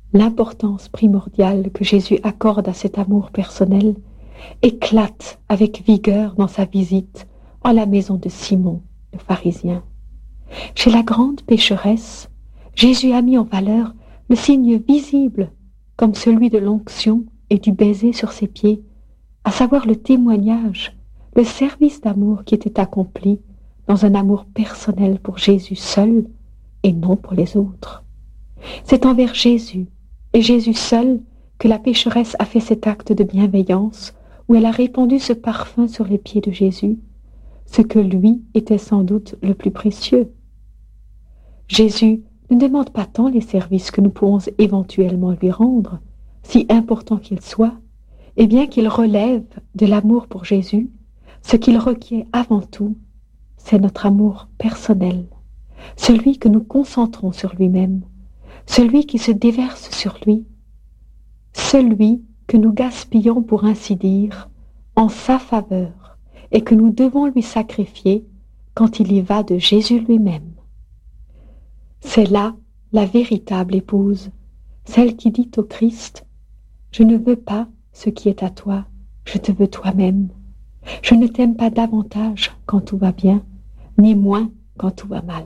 L'importance primordiale que Jésus accorde à cet amour personnel éclate avec vigueur dans sa visite en la maison de Simon, le pharisien. Chez la grande pécheresse, Jésus a mis en valeur le signe visible comme celui de l'onction et du baiser sur ses pieds, à savoir le témoignage, le service d'amour qui était accompli dans un amour personnel pour Jésus seul et non pour les autres. C'est envers Jésus et Jésus seul que la pécheresse a fait cet acte de bienveillance où elle a répandu ce parfum sur les pieds de Jésus, ce que lui était sans doute le plus précieux. Jésus ne demande pas tant les services que nous pouvons éventuellement lui rendre, si importants qu'ils soient, et bien qu'il relève de l'amour pour Jésus, ce qu'il requiert avant tout, c'est notre amour personnel, celui que nous concentrons sur lui-même, celui qui se déverse sur lui, celui que nous gaspillons pour ainsi dire en sa faveur et que nous devons lui sacrifier quand il y va de Jésus lui-même. C'est là la véritable épouse, celle qui dit au Christ « Je ne veux pas ce qui est à toi, je te veux toi-même. Je ne t'aime pas davantage quand tout va bien, ni moins quand tout va mal. »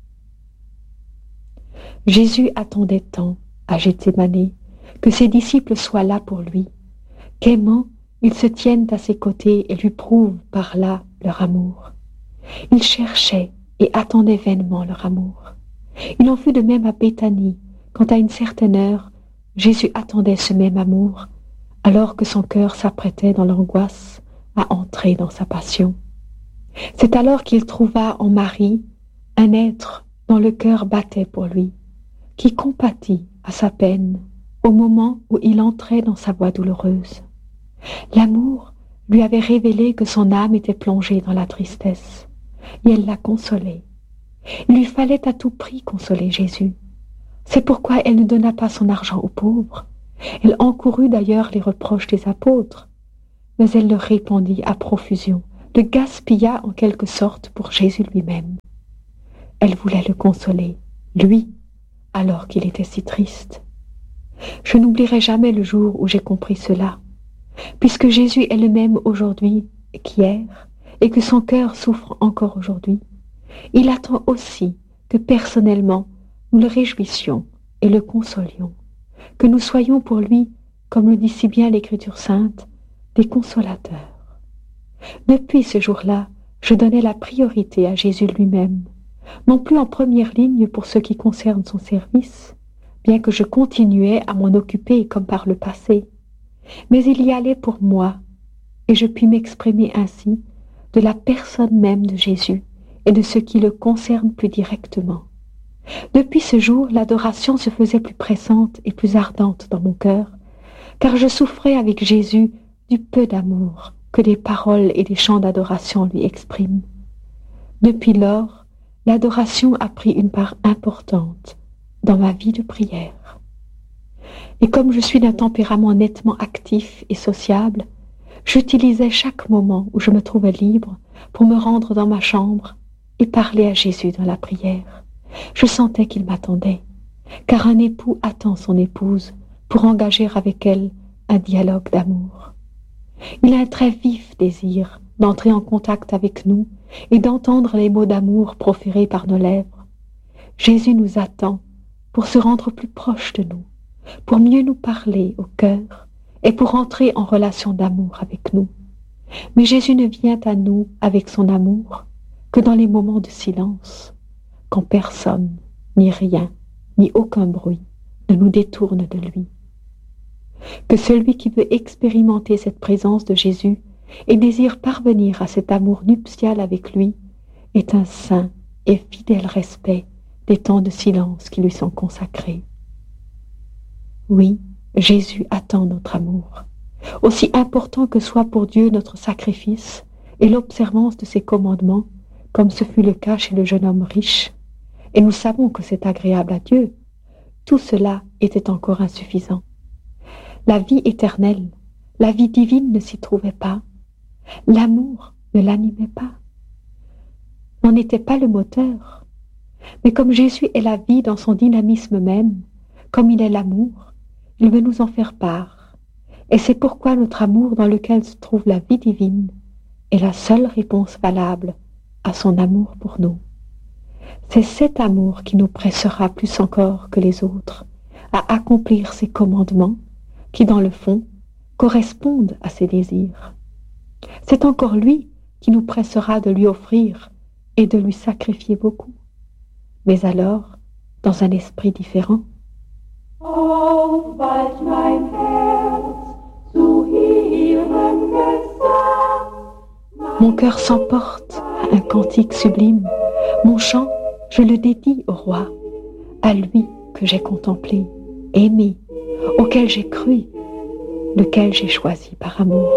Jésus attendait tant à Gethsémani que ses disciples soient là pour lui, qu'aimant, ils se tiennent à ses côtés et lui prouvent par là leur amour. Ils cherchaient et attendaient vainement leur amour. Il en fut de même à Béthanie, quand à une certaine heure, Jésus attendait ce même amour, alors que son cœur s'apprêtait dans l'angoisse à entrer dans sa passion. C'est alors qu'il trouva en Marie un être dont le cœur battait pour lui, qui compatit à sa peine au moment où il entrait dans sa voie douloureuse. L'amour lui avait révélé que son âme était plongée dans la tristesse, et elle l'a consolé. Il lui fallait à tout prix consoler Jésus. C'est pourquoi elle ne donna pas son argent aux pauvres. Elle encourut d'ailleurs les reproches des apôtres, mais elle le répandit à profusion, le gaspilla en quelque sorte pour Jésus lui-même. Elle voulait le consoler, lui, alors qu'il était si triste. Je n'oublierai jamais le jour où j'ai compris cela, puisque Jésus est le même aujourd'hui qu'hier, et que son cœur souffre encore aujourd'hui. Il attend aussi que personnellement nous le réjouissions et le consolions, que nous soyons pour lui, comme le dit si bien l'Écriture sainte, des consolateurs. Depuis ce jour-là, je donnais la priorité à Jésus lui-même, non plus en première ligne pour ce qui concerne son service, bien que je continuais à m'en occuper comme par le passé, mais il y allait pour moi, et je puis m'exprimer ainsi de la personne même de Jésus et de ce qui le concerne plus directement. Depuis ce jour, l'adoration se faisait plus pressante et plus ardente dans mon cœur, car je souffrais avec Jésus du peu d'amour que les paroles et les chants d'adoration lui expriment. Depuis lors, l'adoration a pris une part importante dans ma vie de prière. Et comme je suis d'un tempérament nettement actif et sociable, j'utilisais chaque moment où je me trouvais libre pour me rendre dans ma chambre et parler à Jésus dans la prière. Je sentais qu'il m'attendait, car un époux attend son épouse pour engager avec elle un dialogue d'amour. Il a un très vif désir d'entrer en contact avec nous et d'entendre les mots d'amour proférés par nos lèvres. Jésus nous attend pour se rendre plus proche de nous, pour mieux nous parler au cœur et pour entrer en relation d'amour avec nous. Mais Jésus ne vient à nous avec son amour que dans les moments de silence, quand personne, ni rien, ni aucun bruit ne nous détourne de lui. Que celui qui veut expérimenter cette présence de Jésus et désire parvenir à cet amour nuptial avec lui ait un saint et fidèle respect des temps de silence qui lui sont consacrés. Oui, Jésus attend notre amour, aussi important que soit pour Dieu notre sacrifice et l'observance de ses commandements, comme ce fut le cas chez le jeune homme riche, et nous savons que c'est agréable à Dieu. Tout cela était encore insuffisant. La vie éternelle, la vie divine ne s'y trouvait pas. L'amour ne l'animait pas. N'en était pas le moteur. Mais comme Jésus est la vie dans son dynamisme même, Comme il est l'amour, il veut nous en faire part. Et c'est pourquoi notre amour dans lequel se trouve la vie divine est la seule réponse valable à son amour pour nous. C'est cet amour qui nous pressera plus encore que les autres à accomplir ses commandements qui, dans le fond, correspondent à ses désirs. C'est encore lui qui nous pressera de lui offrir et de lui sacrifier beaucoup, mais alors dans un esprit différent. Oh, bald mein Herz zu ihrem Gesang. Mon cœur s'emporte à un cantique sublime. Mon chant, je le dédie au roi, à lui que j'ai contemplé, aimé, auquel j'ai cru, lequel j'ai choisi par amour.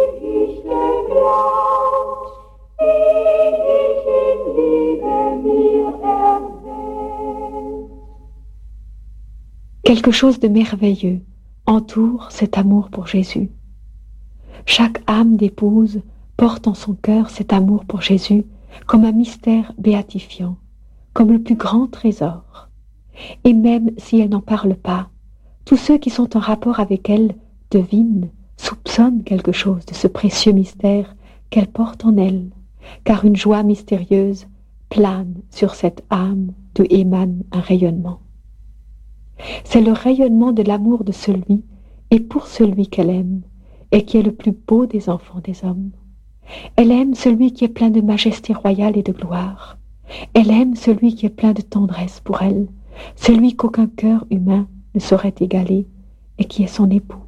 Quelque chose de merveilleux entoure cet amour pour Jésus. Chaque âme d'épouse porte en son cœur cet amour pour Jésus comme un mystère béatifiant, comme le plus grand trésor. Et même si elle n'en parle pas, tous ceux qui sont en rapport avec elle devinent, soupçonnent quelque chose de ce précieux mystère qu'elle porte en elle, car une joie mystérieuse plane sur cette âme d'où émane un rayonnement. C'est le rayonnement de l'amour de celui et pour celui qu'elle aime, et qui est le plus beau des enfants des hommes. Elle aime celui qui est plein de majesté royale et de gloire. Elle aime celui qui est plein de tendresse pour elle, celui qu'aucun cœur humain ne saurait égaler, et qui est son époux.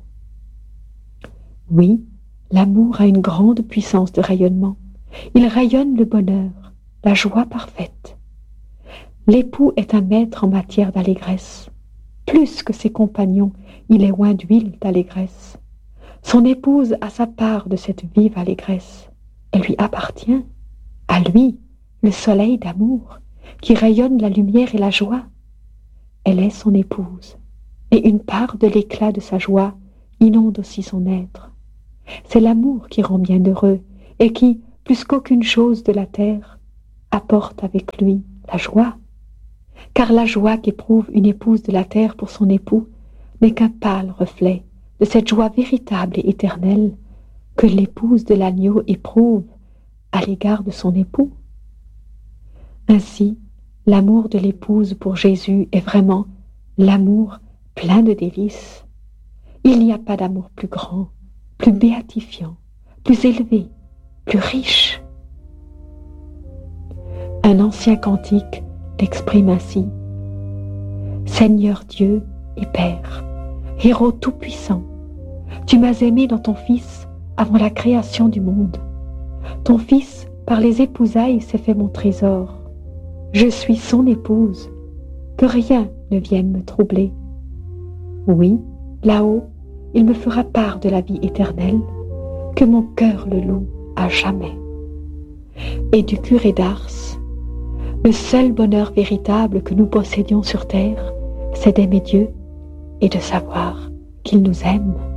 Oui, l'amour a une grande puissance de rayonnement. Il rayonne le bonheur, la joie parfaite. L'époux est un maître en matière d'allégresse. Plus que ses compagnons, il est oint d'huile d'allégresse. Son épouse a sa part de cette vive allégresse. Elle lui appartient, à lui, le soleil d'amour, qui rayonne la lumière et la joie. Elle est son épouse, et une part de l'éclat de sa joie inonde aussi son être. C'est l'amour qui rend bien heureux, et qui, plus qu'aucune chose de la terre, apporte avec lui la joie. Car la joie qu'éprouve une épouse de la terre pour son époux n'est qu'un pâle reflet de cette joie véritable et éternelle que l'épouse de l'agneau éprouve à l'égard de son époux. Ainsi, l'amour de l'épouse pour Jésus est vraiment l'amour plein de délices. Il n'y a pas d'amour plus grand, plus béatifiant, plus élevé, plus riche. Un ancien cantique l'exprime ainsi. Seigneur Dieu et Père, héros tout-puissant, tu m'as aimé dans ton Fils avant la création du monde. Ton Fils, par les épousailles, s'est fait mon trésor. Je suis son épouse, que rien ne vienne me troubler. Oui, là-haut, il me fera part de la vie éternelle, que mon cœur le loue à jamais. Et du curé d'Ars, le seul bonheur véritable que nous possédions sur terre, c'est d'aimer Dieu et de savoir qu'il nous aime.